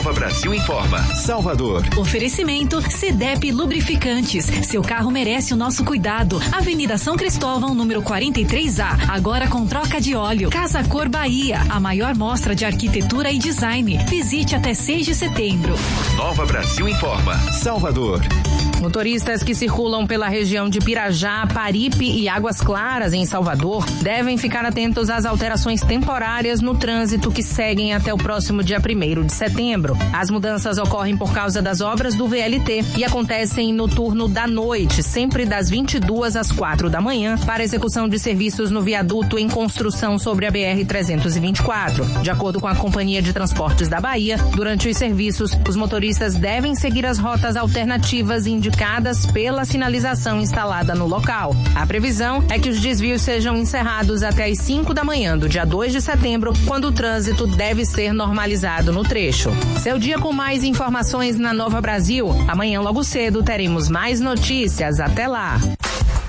Nova Brasil informa. Salvador. Oferecimento CDEP Lubrificantes. Seu carro merece o nosso cuidado. Avenida São Cristóvão, número 43A. Agora com troca de óleo. Casa Cor Bahia. A maior mostra de arquitetura e design. Visite até 6 de setembro. Nova Brasil informa. Salvador. Motoristas que circulam pela região de Pirajá, Paripe e Águas Claras, em Salvador, devem ficar atentos às alterações temporárias no trânsito que seguem até o próximo dia 1º de setembro. As mudanças ocorrem por causa das obras do VLT e acontecem no turno da noite, sempre das 22 às 4 da manhã, para execução de serviços no viaduto em construção sobre a BR-324. De acordo com a Companhia de Transportes da Bahia, durante os serviços, os motoristas devem seguir as rotas alternativas indicadas pela sinalização instalada no local. A previsão é que os desvios sejam encerrados até às 5 da manhã do dia 2 de setembro, quando o trânsito deve ser normalizado no trecho. Seu dia com mais informações na Nova Brasil. Amanhã logo cedo teremos mais notícias. Até lá.